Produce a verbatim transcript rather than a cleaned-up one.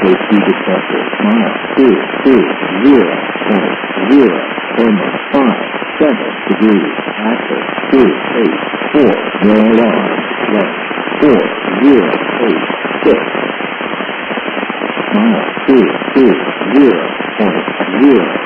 key detector. Smile. two, two, zero point zero, almost five, seven degrees. Active. two, eight, four, no alarm. one, four, zero, eight, six. Smile. two, two, zero point zero.